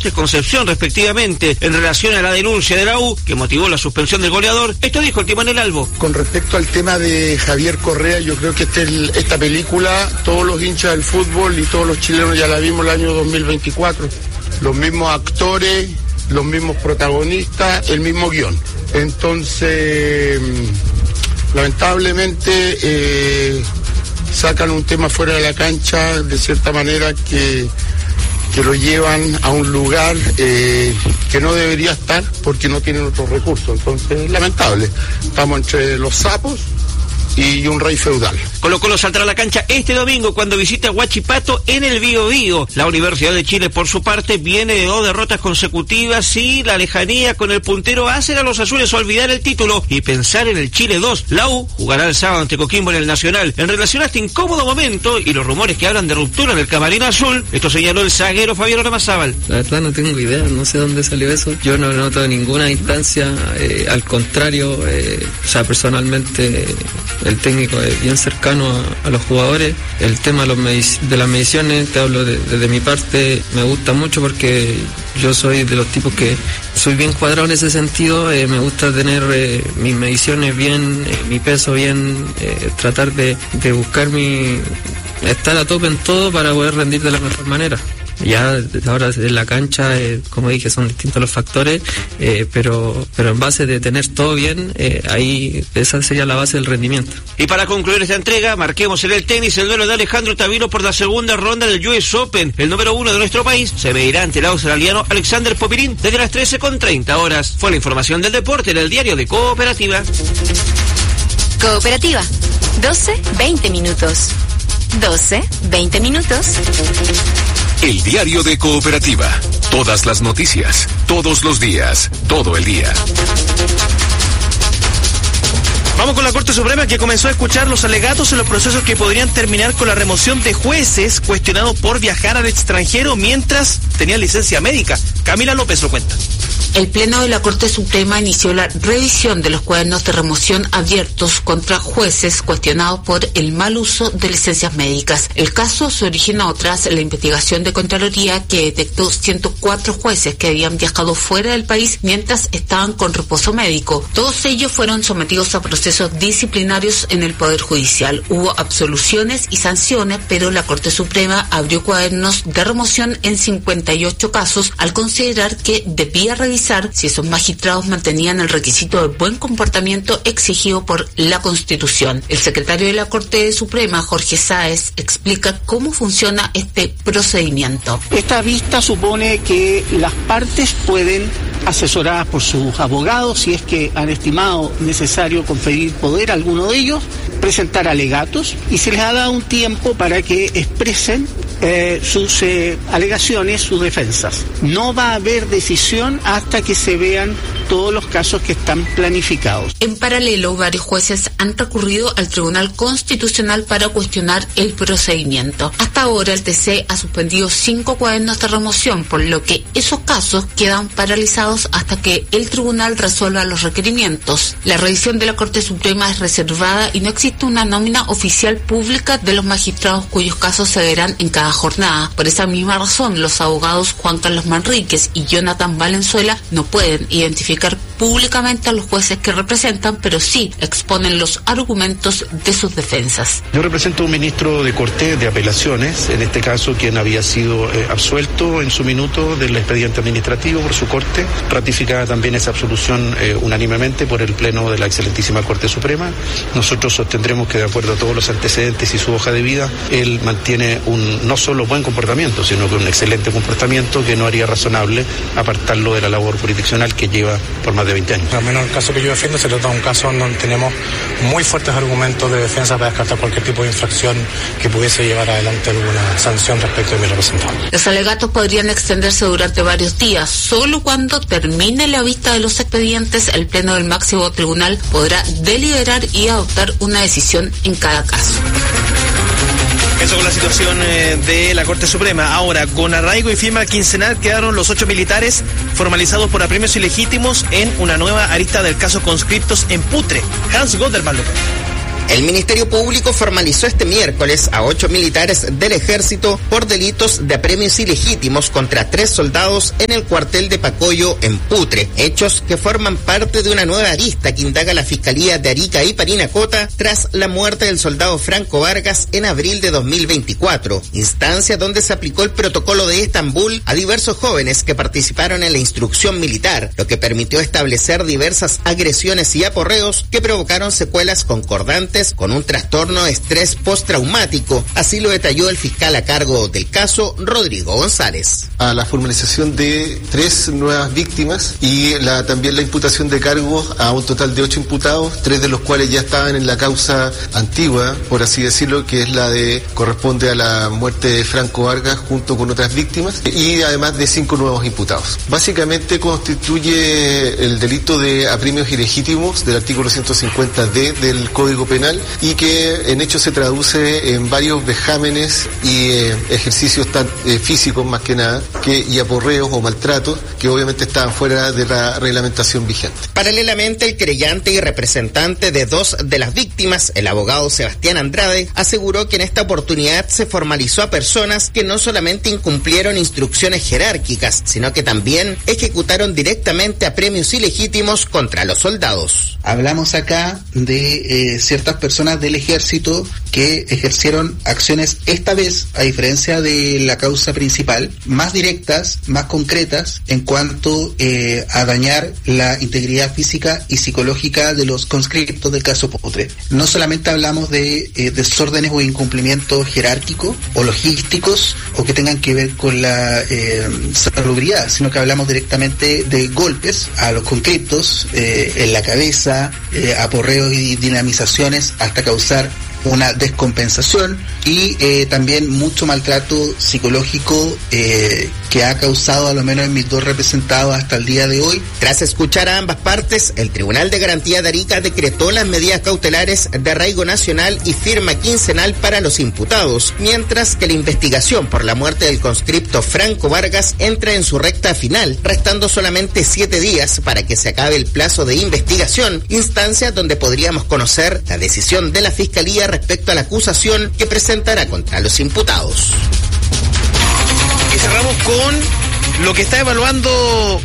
Borges Concepción, respectivamente, en relación a la denuncia de la U que motivó la suspensión del goleador. Esto dijo el timonel Albo. Con respecto al tema de Javier Correa, yo creo que esta película, todos los hinchas del fútbol y todos los chilenos ya la vimos el año 2024. Los mismos actores, los mismos protagonistas, el mismo guión. Entonces, lamentablemente, sacan un tema fuera de la cancha, de cierta manera que lo llevan a un lugar que no debería estar porque no tienen otros recursos. Entonces, es lamentable. Estamos entre los sapos y un rey feudal. Colo-Colo saldrá a la cancha este domingo cuando visita Huachipato en el Biobío. La Universidad de Chile, por su parte, viene de 2 derrotas consecutivas y la lejanía con el puntero hace a los azules olvidar el título y pensar en el Chile 2. La U jugará el sábado ante Coquimbo en el Nacional. En relación a este incómodo momento y los rumores que hablan de ruptura en el camarín azul, esto señaló el zaguero Fabián Ormazábal. La verdad no tengo idea, no sé dónde salió eso. Yo no noto ninguna instancia, al contrario, personalmente el técnico es bien cercano a los jugadores. El tema de las mediciones, te hablo desde mi parte, me gusta mucho porque yo soy de los tipos que soy bien cuadrado en ese sentido. Me gusta tener mis mediciones bien, mi peso bien, tratar de buscar estar a tope en todo para poder rendir de la mejor manera. Ya ahora en la cancha, como dije, son distintos los factores, pero en base de tener todo bien, ahí esa sería la base del rendimiento. Y para concluir esta entrega, marquemos en el tenis el duelo de Alejandro Tavino por la segunda ronda del US Open. El número 1 de nuestro país se medirá ante el australiano Alexander Popirín desde las 13:30. Fue la información del deporte en el diario de Cooperativa. Cooperativa, 12-20 minutos. 12-20 minutos. El diario de Cooperativa. Todas las noticias, todos los días, todo el día. Vamos con la Corte Suprema, que comenzó a escuchar los alegatos en los procesos que podrían terminar con la remoción de jueces cuestionados por viajar al extranjero mientras tenían licencia médica. Camila López lo cuenta. El Pleno de la Corte Suprema inició la revisión de los cuadernos de remoción abiertos contra jueces cuestionados por el mal uso de licencias médicas. El caso se originó tras la investigación de Contraloría, que detectó 104 jueces que habían viajado fuera del país mientras estaban con reposo médico. Todos ellos fueron sometidos a procesos disciplinarios en el Poder Judicial. Hubo absoluciones y sanciones, pero la Corte Suprema abrió cuadernos de remoción en 58 casos al considerar que debía revisar si esos magistrados mantenían el requisito de buen comportamiento exigido por la Constitución. El secretario de la Corte Suprema, Jorge Sáez, explica cómo funciona este procedimiento. Esta vista supone que las partes pueden, asesoradas por sus abogados, si es que han estimado necesario conferir poder a alguno de ellos, presentar alegatos y se les ha dado un tiempo para que expresen sus alegaciones, sus defensas. No va a haber decisión hasta que se vean todos los casos que están planificados. En paralelo, varios jueces han recurrido al Tribunal Constitucional para cuestionar el procedimiento. Hasta ahora, el TC ha suspendido 5 cuadernos de remoción, por lo que esos casos quedan paralizados hasta que el tribunal resuelva los requerimientos. La revisión de la Corte Suprema es reservada y no existe una nómina oficial pública de los magistrados cuyos casos se verán en cada jornada. Por esa misma razón, los abogados Juan Carlos Manríquez y Jonathan Valenzuela no pueden identificar públicamente a los jueces que representan, pero sí exponen los argumentos de sus defensas. Yo represento a un ministro de Corte de Apelaciones, en este caso quien había sido absuelto en su minuto del expediente administrativo por su Corte, ratificada también esa absolución unánimemente por el Pleno de la excelentísima Corte Suprema. Nosotros sostendremos que, de acuerdo a todos los antecedentes y su hoja de vida, él mantiene un no solo buen comportamiento, sino que un excelente comportamiento que no haría razonable apartarlo de la labor jurisdiccional que lleva por más de 20 años. Al menos el caso que yo defiendo se trata de un caso donde tenemos muy fuertes argumentos de defensa para descartar cualquier tipo de infracción que pudiese llevar adelante alguna sanción respecto de mi representante. Los alegatos podrían extenderse durante varios días. Solo cuando termine la vista de los expedientes, el Pleno del máximo tribunal podrá deliberar y adoptar una decisión en cada caso. Eso con la situación de la Corte Suprema. Ahora, con arraigo y firma quincenal quedaron los 8 militares formalizados por apremios ilegítimos en una nueva arista del caso Conscriptos en Putre. Hans Golderman. El Ministerio Público formalizó este miércoles a 8 militares del Ejército por delitos de apremios ilegítimos contra 3 soldados en el cuartel de Pacoyo en Putre, hechos que forman parte de una nueva arista que indaga la Fiscalía de Arica y Parinacota tras la muerte del soldado Franco Vargas en abril de 2024, instancia donde se aplicó el protocolo de Estambul a diversos jóvenes que participaron en la instrucción militar, lo que permitió establecer diversas agresiones y aporreos que provocaron secuelas concordantes con un trastorno de estrés postraumático. Así lo detalló el fiscal a cargo del caso, Rodrigo González. A la formalización de 3 nuevas víctimas y también la imputación de cargos a un total de 8 imputados, 3 de los cuales ya estaban en la causa antigua, por así decirlo, que es la de corresponde a la muerte de Franco Vargas junto con otras víctimas, y además de 5 nuevos imputados. Básicamente constituye el delito de apremios ilegítimos del artículo 150D del Código Penal, y que en hecho se traduce en varios vejámenes y ejercicios físicos más que nada, y aporreos o maltratos que obviamente estaban fuera de la reglamentación vigente. Paralelamente, el querellante y representante de 2 de las víctimas, el abogado Sebastián Andrade, aseguró que en esta oportunidad se formalizó a personas que no solamente incumplieron instrucciones jerárquicas, sino que también ejecutaron directamente apremios ilegítimos contra los soldados. Hablamos acá de ciertas personas del ejército que ejercieron acciones, esta vez, a diferencia de la causa principal, más directas, más concretas en cuanto a dañar la integridad física y psicológica de los conscriptos del caso Putre. No solamente hablamos de desórdenes o incumplimientos jerárquicos o logísticos o que tengan que ver con la salubridad, sino que hablamos directamente de golpes a los conscriptos en la cabeza, aporreos y dinamizaciones hasta causar una descompensación y también mucho maltrato psicológico que ha causado, a lo menos en mis 2 representados hasta el día de hoy. Tras escuchar a ambas partes, el Tribunal de Garantía de Arica decretó las medidas cautelares de arraigo nacional y firma quincenal para los imputados, mientras que la investigación por la muerte del conscripto Franco Vargas entra en su recta final, restando solamente 7 días para que se acabe el plazo de investigación, instancia donde podríamos conocer la decisión de la Fiscalía respecto a la acusación que presentará contra los imputados. Y cerramos con lo que está evaluando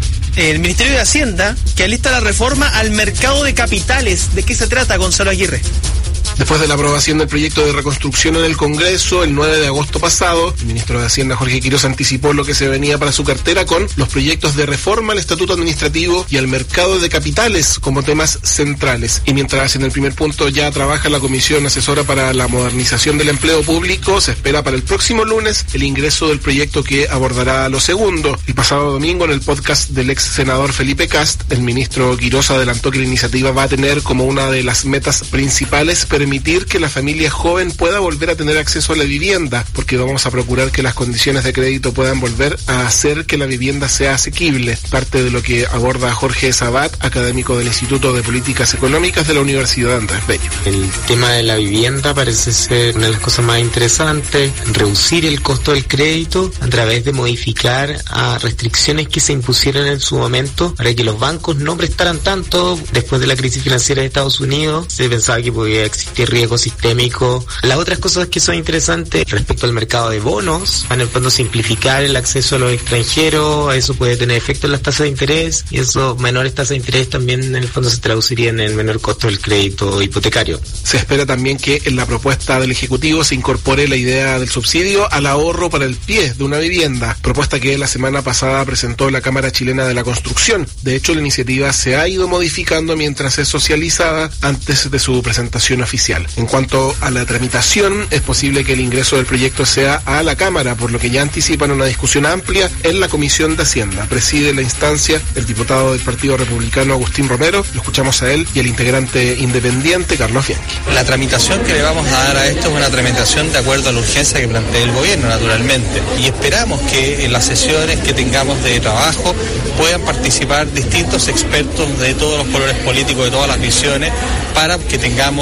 el Ministerio de Hacienda, que alista la reforma al mercado de capitales. ¿De qué se trata, Gonzalo Aguirre? Después de la aprobación del proyecto de reconstrucción en el Congreso el 9 de agosto pasado, el ministro de Hacienda, Jorge Quiroz, anticipó lo que se venía para su cartera con los proyectos de reforma al Estatuto Administrativo y al mercado de capitales como temas centrales. Y mientras en el primer punto ya trabaja la Comisión Asesora para la Modernización del Empleo Público, se espera para el próximo lunes el ingreso del proyecto que abordará lo segundo. El pasado domingo, en el podcast del ex senador Felipe Kast, el ministro Quiroz adelantó que la iniciativa va a tener como una de las metas principales permitir que la familia joven pueda volver a tener acceso a la vivienda, porque vamos a procurar que las condiciones de crédito puedan volver a hacer que la vivienda sea asequible. Parte de lo que aborda Jorge Sabat, académico del Instituto de Políticas Económicas de la Universidad Andrés Bello. El tema de la vivienda parece ser una de las cosas más interesantes, reducir el costo del crédito a través de modificar a restricciones que se impusieron en su momento para que los bancos no prestaran tanto. Después de la crisis financiera de Estados Unidos se pensaba que podía existir riesgo sistémico. Las otras cosas que son interesantes respecto al mercado de bonos, en el fondo simplificar el acceso a los extranjeros, eso puede tener efecto en las tasas de interés, y eso, menores tasas de interés, también en el fondo se traduciría en el menor costo del crédito hipotecario. Se espera también que en la propuesta del Ejecutivo se incorpore la idea del subsidio al ahorro para el pie de una vivienda, propuesta que la semana pasada presentó la Cámara Chilena de la Construcción. De hecho, la iniciativa se ha ido modificando mientras es socializada antes de su presentación oficial. En cuanto a la tramitación, es posible que el ingreso del proyecto sea a la Cámara, por lo que ya anticipan una discusión amplia en la Comisión de Hacienda. Preside la instancia el diputado del Partido Republicano Agustín Romero, lo escuchamos a él, y el integrante independiente Carlos Bianchi. La tramitación que le vamos a dar a esto es una tramitación de acuerdo a la urgencia que plantea el gobierno, naturalmente, y esperamos que en las sesiones que tengamos de trabajo puedan participar distintos expertos de todos los colores políticos, de todas las visiones, para que tengamos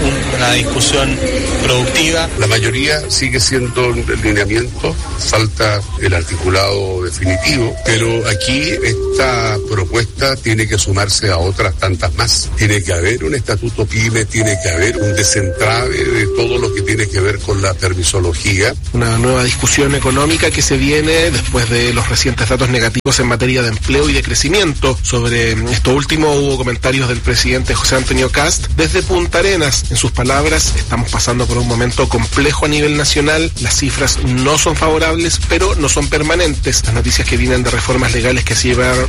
una discusión productiva. La mayoría sigue siendo el lineamiento, falta el articulado definitivo, pero aquí esta propuesta tiene que sumarse a otras tantas más. Tiene que haber un estatuto PYME, tiene que haber un desentrave de todo lo que tiene que ver con la permisología. Una nueva discusión económica que se viene después de los recientes datos negativos en materia de empleo y de crecimiento. Sobre esto último hubo comentarios del presidente José Antonio Kast desde Punta Arenas. En sus palabras, estamos pasando por un momento complejo a nivel nacional, las cifras no son favorables, pero no son permanentes. Las noticias que vienen de reformas legales que se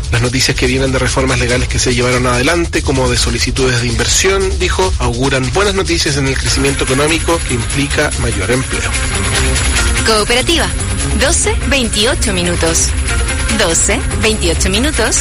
llevaron adelante, como de solicitudes de inversión, dijo, auguran buenas noticias en el crecimiento económico que implica mayor empleo. Cooperativa, 12:28 minutos. 12:28 minutos.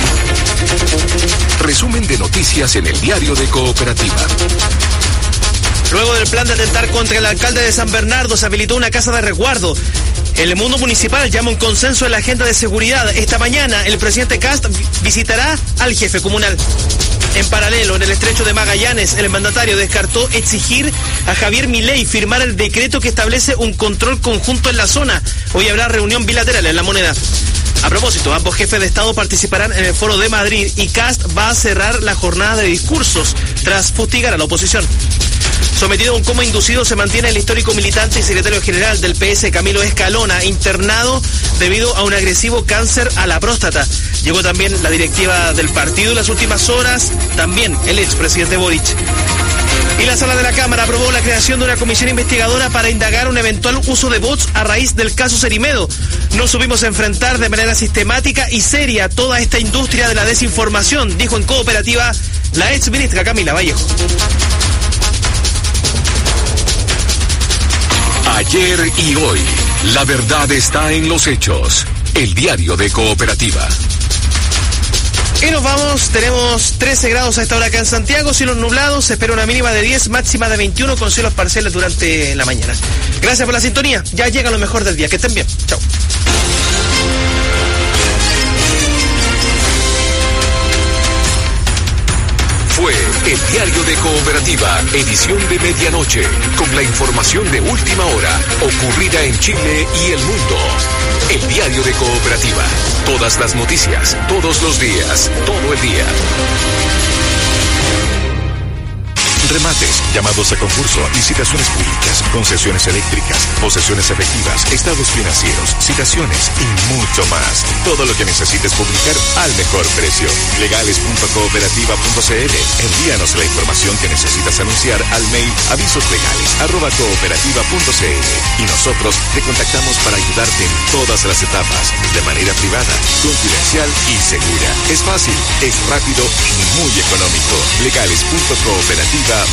Resumen de noticias en el diario de Cooperativa. Luego del plan de atentar contra el alcalde de San Bernardo, se habilitó una casa de resguardo. El mundo municipal llama un consenso en la agenda de seguridad. Esta mañana el presidente Kast visitará al jefe comunal. En paralelo, en el estrecho de Magallanes, el mandatario descartó exigir a Javier Milei firmar el decreto que establece un control conjunto en la zona. Hoy habrá reunión bilateral en La Moneda. A propósito, ambos jefes de Estado participarán en el Foro de Madrid y Kast va a cerrar la jornada de discursos tras fustigar a la oposición. Sometido a un coma inducido se mantiene el histórico militante y secretario general del PS, Camilo Escalona, internado debido a un agresivo cáncer a la próstata. Llegó también la directiva del partido en las últimas horas, también el expresidente Boric. Y la sala de la Cámara aprobó la creación de una comisión investigadora para indagar un eventual uso de bots a raíz del caso Cerimedo. No supimos enfrentar de manera sistemática y seria toda esta industria de la desinformación, dijo en Cooperativa la exministra Camila Vallejo. Ayer y hoy, la verdad está en los hechos. El diario de Cooperativa. Y nos vamos, tenemos 13 grados a esta hora acá en Santiago, cielos nublados, se espera una mínima de 10, máxima de 21 con cielos parciales durante la mañana. Gracias por la sintonía, ya llega lo mejor del día, que estén bien, chao. Fue el diario de Cooperativa, edición de medianoche, con la información de última hora, ocurrida en Chile y el mundo. El diario de Cooperativa, todas las noticias, todos los días, todo el día. Remates, llamados a concurso, licitaciones públicas, concesiones eléctricas, posesiones efectivas, estados financieros, citaciones y mucho más. Todo lo que necesites publicar al mejor precio. Legales.cooperativa.cl. Envíanos la información que necesitas anunciar al mail avisoslegales@cooperativa.cl y nosotros te contactamos para ayudarte en todas las etapas, de manera privada, confidencial y segura. Es fácil, es rápido y muy económico. Legales.cooperativa.cl.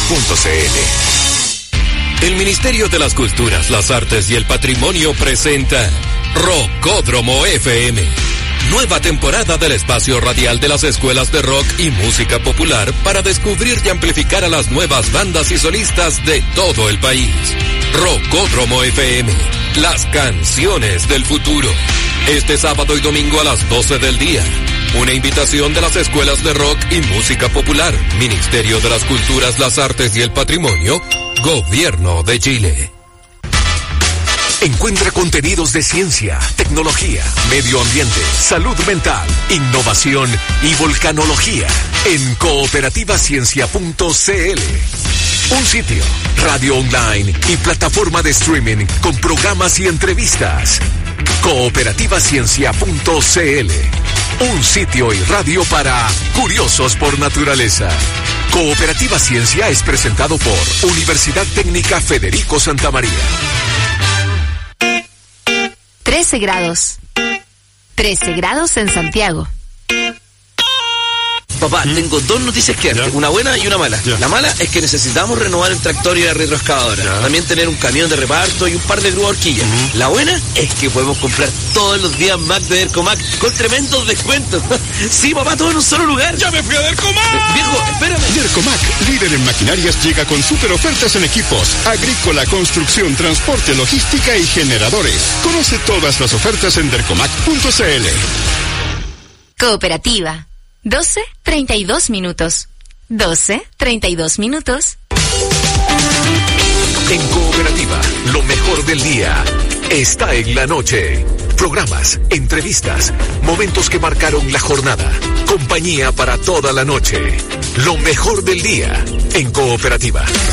El Ministerio de las Culturas, las Artes y el Patrimonio presenta Rockódromo FM. Nueva temporada del espacio radial de las escuelas de rock y música popular para descubrir y amplificar a las nuevas bandas y solistas de todo el país. Rockódromo FM, las canciones del futuro. Este sábado y domingo a las 12 del día. Una invitación de las escuelas de rock y música popular, Ministerio de las Culturas, las Artes y el Patrimonio, Gobierno de Chile. Encuentra contenidos de ciencia, tecnología, medio ambiente, salud mental, innovación y volcanología en cooperativaciencia.cl. Un sitio, radio online y plataforma de streaming con programas y entrevistas. Cooperativaciencia.cl. Un sitio y radio para curiosos por naturaleza. Cooperativa Ciencia es presentado por Universidad Técnica Federico Santa María. 13 grados. 13 grados en Santiago. Papá, tengo dos noticias que darte, una buena y una mala. La mala es que necesitamos renovar el tractor y la retroexcavadora. También tener un camión de reparto y un par de grúas horquillas. La buena es que podemos comprar todos los días Mac de Dercomac con tremendos descuentos. Sí, papá, todo en un solo lugar. ¡Ya me fui a Dercomac! Viejo, espérame. Dercomac, líder en maquinarias, llega con super ofertas en equipos, agrícola, construcción, transporte, logística y generadores. Conoce todas las ofertas en dercomac.cl. Cooperativa. 12:32 minutos. 12:32 minutos. En Cooperativa, lo mejor del día está en la noche. Programas, entrevistas, momentos que marcaron la jornada. Compañía para toda la noche. Lo mejor del día en Cooperativa.